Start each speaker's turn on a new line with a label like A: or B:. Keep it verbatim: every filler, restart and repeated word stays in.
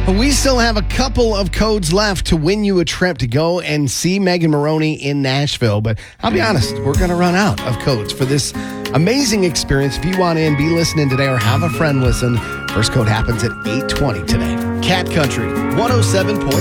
A: But we still have a couple of codes left to win you a trip to go and see Megan Moroney in Nashville. But I'll be honest, we're going to run out of codes for this amazing experience. If you want in, be listening today or have a friend listen. First code happens at eight twenty today. Cat Country one oh seven point